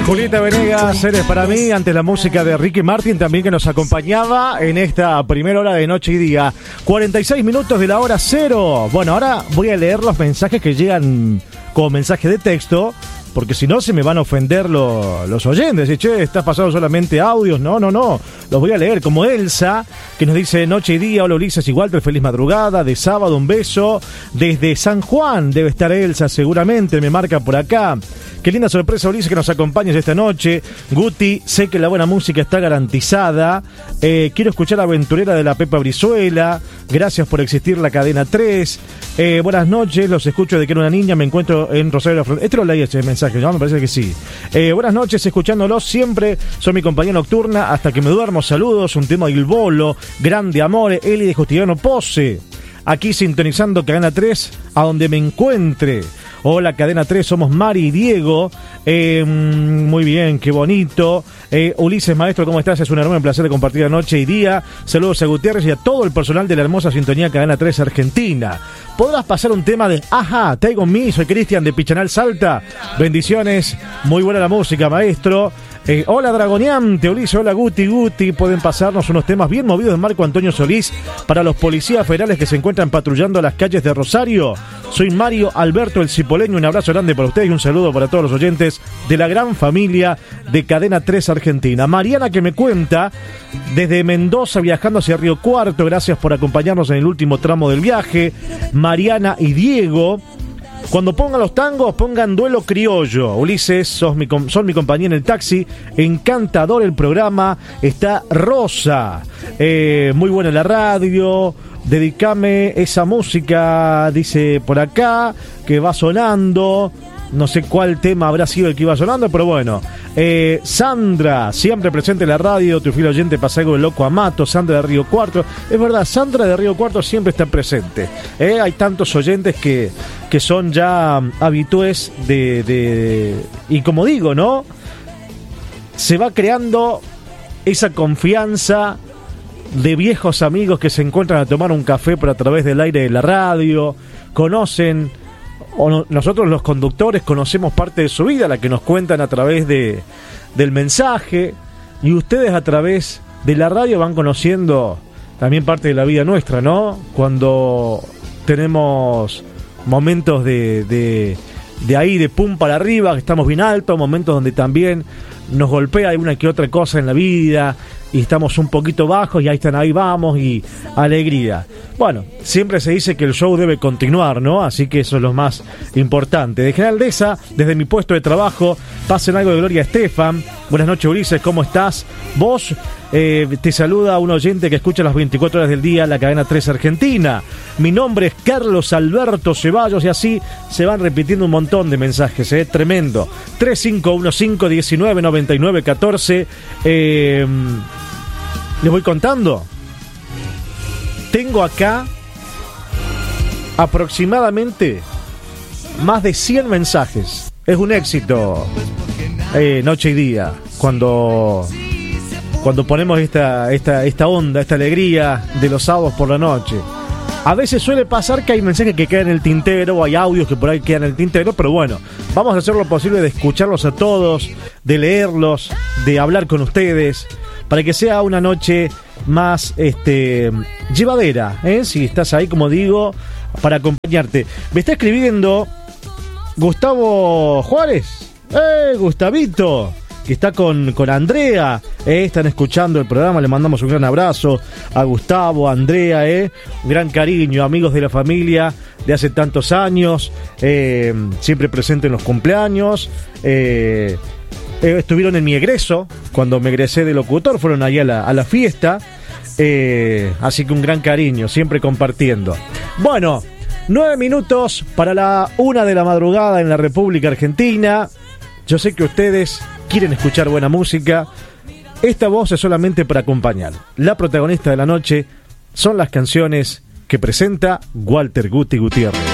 Julieta Venegas, eres para mí, ante la música de Ricky Martin también, que nos acompañaba en esta primera hora de Noche y Día. 46 minutos de la hora cero. Bueno, ahora voy a leer los mensajes que llegan como mensaje de texto, porque si no se me van a ofender los oyentes. Y, che, estás pasando solamente audios. No, los voy a leer. Como Elsa, que nos dice: Noche y Día, hola Ulises y Walter, feliz madrugada de sábado, un beso desde San Juan. Debe estar Elsa, seguramente, me marca por acá. Qué linda sorpresa, Ulises, que nos acompañes esta noche. Guti, sé que la buena música está garantizada. Quiero escuchar la aventurera de la Pepa Brizuela. Gracias por existir la cadena 3. Buenas noches, los escucho de que era una niña, me encuentro en Rosario de la Frontera. Este lo leí, ese mensaje, ¿no? Me parece que sí. Buenas noches, escuchándolos siempre. Soy mi compañía nocturna hasta que me duermo. Saludos, un tema del bolo. Grande amore, Eli de Justiniano Pose. Aquí sintonizando Cadena 3, a donde me encuentre. Hola, Cadena 3, somos Mari y Diego. Muy bien, qué bonito. Ulises, maestro, ¿cómo estás? Es un enorme placer de compartir la noche y día. Saludos a Gutiérrez y a todo el personal de la hermosa sintonía Cadena 3 Argentina. ¿Podrás pasar un tema de Ajá, Take On Me? Soy Cristian de Pichanal, Salta. Bendiciones, muy buena la música, maestro. Hola Dragoniante, Ulises, hola Guti, pueden pasarnos unos temas bien movidos de Marco Antonio Solís para los policías federales que se encuentran patrullando las calles de Rosario. Soy Mario Alberto el Cipoleño, un abrazo grande para ustedes y un saludo para todos los oyentes de la gran familia de Cadena 3 Argentina. Mariana, que me cuenta desde Mendoza viajando hacia Río Cuarto, gracias por acompañarnos en el último tramo del viaje. Mariana y Diego: cuando pongan los tangos, pongan Duelo Criollo. Ulises, son mi compañía en el taxi. Encantador el programa. Está Rosa. Muy buena la radio. Dedicame esa música, dice por acá, que va sonando. No sé cuál tema habrá sido el que iba sonando, pero bueno. Sandra, siempre presente en la radio, tu fiel oyente, pasa algo de loco Amato. Sandra de Río Cuarto. Es verdad, Sandra de Río Cuarto siempre está presente. Hay tantos oyentes que son ya habitués y como digo, ¿no? Se va creando esa confianza de viejos amigos que se encuentran a tomar un café por a través del aire de la radio, conocen, o nosotros los conductores conocemos parte de su vida, la que nos cuentan a través del mensaje, y ustedes a través de la radio van conociendo también parte de la vida nuestra, ¿no? Cuando tenemos momentos de ahí, de pum para arriba, que estamos bien altos, momentos donde también nos golpea alguna que otra cosa en la vida y estamos un poquito bajos, y ahí vamos, y alegría. Bueno, siempre se dice que el show debe continuar, ¿no? Así que eso es lo más importante. De General Deza, desde mi puesto de trabajo, pasen algo de Gloria Estefan. Buenas noches, Ulises, ¿cómo estás? Vos, te saluda un oyente que escucha las 24 horas del día la cadena 3 Argentina. Mi nombre es Carlos Alberto Ceballos, y así se van repitiendo un montón de mensajes, tremendo. 3515-1999-14. Les voy contando. Tengo acá aproximadamente más de 100 mensajes. Es un éxito, Noche y Día, cuando ponemos esta onda, esta alegría de los sábados por la noche. A veces suele pasar que hay mensajes que quedan en el tintero, o hay audios que por ahí quedan en el tintero, pero bueno, vamos a hacer lo posible de escucharlos a todos, de leerlos, de hablar con ustedes, para que sea una noche más llevadera, si estás ahí, como digo, para acompañarte. Me está escribiendo Gustavo Juárez, Gustavito, que está con Andrea, están escuchando el programa. Le mandamos un gran abrazo a Gustavo, a Andrea, un gran cariño, amigos de la familia de hace tantos años, siempre presentes en los cumpleaños. Estuvieron en mi egreso, cuando me egresé de locutor, fueron ahí a la fiesta, así que un gran cariño, siempre compartiendo. Bueno, 9 minutos para la 1 de la madrugada en la República Argentina. Yo sé que ustedes quieren escuchar buena música. Esta voz es solamente para acompañar. La protagonista de la noche son las canciones que presenta Walter Guti Gutiérrez.